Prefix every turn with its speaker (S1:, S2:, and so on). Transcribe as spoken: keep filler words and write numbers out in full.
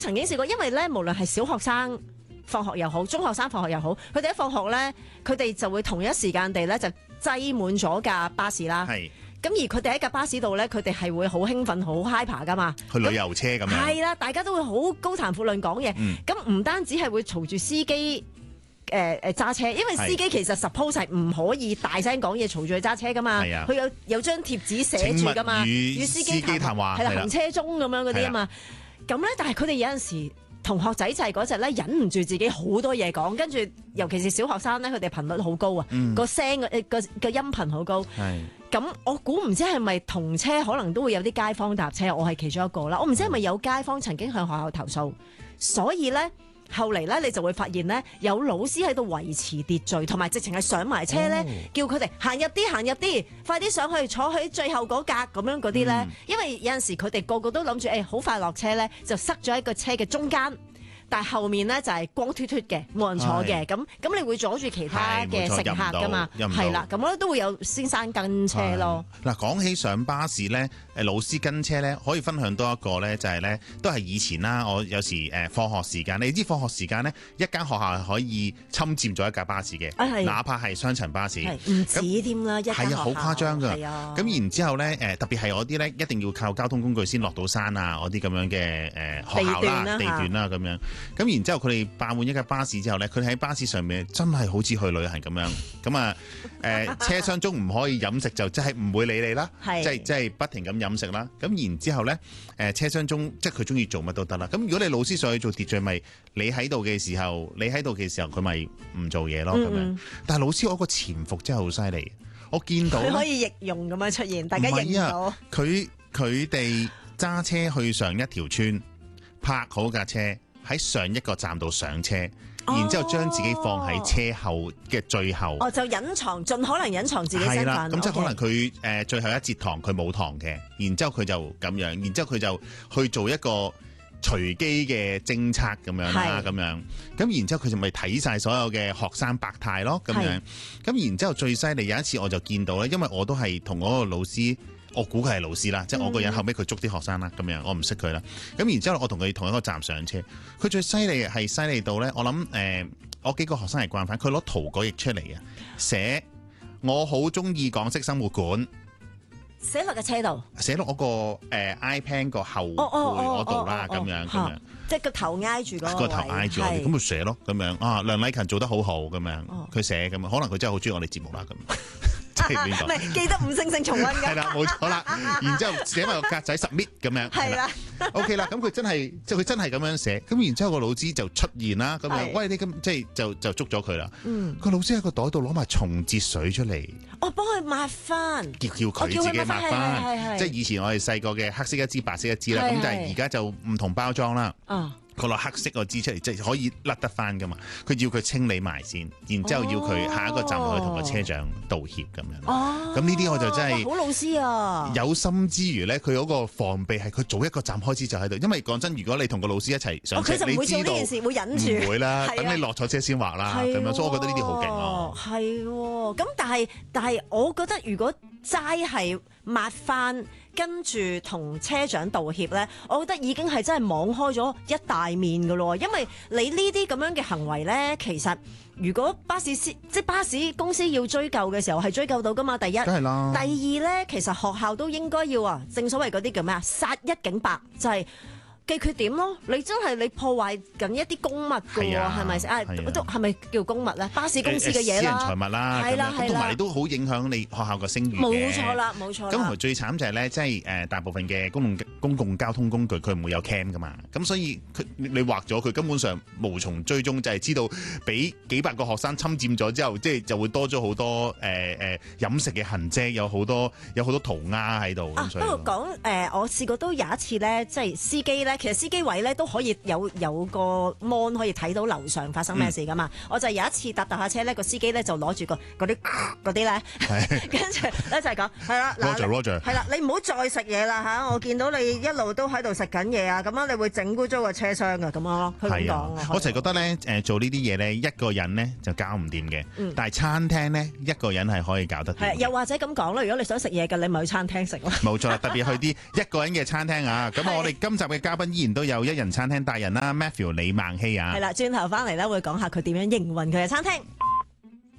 S1: 曾經試過，因為咧無論係小學生放學又好，中學生放學又好，佢哋一放學咧，佢哋就會同一時間地咧就擠滿咗架巴士啦。係。咁而佢哋喺架巴士度咧，佢哋係會好興奮、好 hyper 噶嘛。
S2: 去旅遊車咁樣。
S1: 係啦，大家都會好高談闊論講嘢。咁唔、嗯、單止係會嘈住司機。誒誒揸車，因為司機其實 suppose 係唔可以大聲講嘢嘈住佢揸車噶嘛，佢有有張貼紙寫住噶嘛，與司機談話係啦，行車中咁樣嗰啲啊嘛，咁咧但係佢哋有陣時同學仔就係嗰陣咧忍唔住自己好多嘢講，跟住尤其是小學生咧，佢哋頻率好高啊，個聲個個個音頻好高，咁我估唔知係咪同車可能都會有啲街坊搭車，我係其中一個啦，我唔知係咪有街坊曾經向學校投訴，所以咧。後嚟咧，你就會發現咧，有老師喺度維持秩序，同埋直情係上埋車咧，哦、叫佢哋行入啲，行入啲，快啲上去坐喺最後嗰格咁樣嗰啲咧。嗯、因為有陣時佢哋個個都諗住，誒好快落車咧，就塞咗喺個車嘅中間。但係後面咧就係光脫脫嘅，冇人坐嘅，咁咁你會阻住其他嘅乘客噶嘛？係啦，咁咧都會有先生跟車咯。
S2: 嗱，講起上巴士咧，誒老師跟車咧，可以分享多一個咧，就係咧，都係以前啦。我有時誒放學時間，你知放學時間咧，一間學校係可以侵佔咗一架巴士嘅，啊、哪怕係雙層巴士，
S1: 唔止添啦，一間學校
S2: 係啊，好誇張㗎。咁、
S1: 啊、
S2: 然之後咧，誒特別係我啲咧，一定要靠交通工具先落到山啊，嗰啲咁樣嘅誒學校啦、地段啦咁樣。咁然之後佢哋霸滿一架巴士之後咧，佢哋喺巴士上面真係好似去旅行咁樣。咁啊誒車廂中唔可以飲食就即係唔會理你啦，即係即係不停咁飲食啦。咁然之後咧誒車廂中即係佢中意做乜都得啦。咁如果你老師上去做秩序，咪你喺度嘅時候，你喺度嘅時候佢咪唔做嘢咯咁樣。嗯、但係老師我個潛伏真係好犀利，我見到
S1: 佢可以易容咁樣出現，大家認到。
S2: 佢佢哋揸車去上一條村，泊好架車。喺上一個站度上車，哦、然之後將自己放喺車後嘅最後。哦，就隱藏，盡可能隱藏自己身份。係啦，咁即係可能佢誒、呃、最後一節堂佢冇堂嘅，然之後佢就咁樣，然之後佢就去做一個隨機嘅偵測咁樣啦，咁樣。咁然之後佢就咪睇晒所有嘅學生百態咯，咁樣。咁然之後最犀利有一次我就見到咧，因為我都係同嗰個老師。我估佢係老師啦，即係我個人後尾佢捉啲學生啦，咁樣我唔識佢啦。咁然之後我同佢同一個站上車，佢最犀利係犀利到咧，我諗誒、呃，我幾個學生係慣犯，佢攞塗改液出嚟嘅，寫我好中意港式生活館，
S1: 寫落個車度，
S2: 寫落我個誒 iPad 個後背嗰度啦，咁樣咁樣，
S1: 即係個頭挨住嗰
S2: 個頭挨住我哋，咁咪寫咯，咁樣啊，梁禮勤做得好好咁樣，佢寫咁樣，可能佢真係好中意我哋節目啦咁。
S1: 唔係記得五星星重溫㗎，
S2: 係啦，冇錯啦。然之後寫埋個格仔 submit 咁樣，係啦。OK 啦，咁佢真係即係佢真係咁樣寫。咁然之後個老師就出現啦，咁樣喂你咁即係就就捉咗佢啦。嗯，個老師喺個袋度攞埋松節水出嚟，
S1: 我幫佢抹翻，
S2: 叫叫佢自己抹翻。即係以前我哋細個嘅黑色一支，白色一支啦。咁但係而家就唔同包裝啦。啊。佢攞黑色個支出嚟，即係可以甩得翻噶嘛？佢要佢清理埋先，然之後要佢下一個站去同個車長道歉咁樣。哦，咁呢啲我就真係
S1: 好老師啊！
S2: 有心之餘咧，佢嗰個防備係佢早一個站開始就喺度。因為講真，如果你同個老師一齊上車，
S1: 佢就唔會做呢件事，會忍住。
S2: 唔會啦，等你落咗車先畫啦，咁樣。所以我覺得呢啲好勁咯。
S1: 係喎，咁但係但係，我覺得如果齋係抹翻。跟住同車長道歉咧，我覺得已經係真係網開咗一大面噶咯。因為你呢啲咁樣嘅行為咧，其實如果巴士司即巴士公司要追究嘅時候係追究到噶嘛。第一，梗係啦。第二咧，其實學校都應該要啊，正所謂嗰啲叫咩啊，殺一儆百，就係、是。嘅缺點咯，你真係你破壞緊一啲公物㗎喎，係咪先？啊，都係咪叫公物咧？巴士公司嘅嘢啦，
S2: 私人財物啦，係啦係啦，同埋你都好影響你學校嘅聲譽嘅。
S1: 冇錯啦，冇錯啦。咁
S2: 同埋最慘就係咧，即係誒大部分嘅公共公共交通工具佢唔會有 cam 噶嘛，咁所以佢你劃咗佢根本上無從追蹤，就係知道俾幾百個學生侵佔咗之後，即係就會多咗好多誒誒飲食嘅痕跡，有好多有好多塗鴉喺度。
S1: 啊，不過講誒，我試過都有一次咧，即係司機咧。其實司機位咧都可以有有個 mon 可以睇到樓上發生咩事噶嘛。嗯、我就有一次搭搭下車咧，個司機咧就攞住個嗰啲嗰啲咧，跟住咧就係講係啦，Roger Roger 係啦，你唔好再食嘢啦嚇！我見到你一路都喺度食緊嘢啊，咁樣你會整污糟個車廂噶咁咯。佢咁講，
S2: 我成日覺得咧誒做呢啲嘢咧，一個人咧就搞唔掂嘅，嗯、但係餐廳咧一個人係可以搞得掂。
S1: 又或者咁講啦，如果你想食嘢嘅，你咪去餐廳食咯。
S2: 冇錯啦，特別去啲一個人嘅餐廳啊！咁我哋今集嘅嘉賓。 賓依然都有一人餐廳達人啦 ，Matthew 李孟希啊。
S1: 係啦，轉頭翻嚟咧會講下佢點樣營運佢嘅餐廳。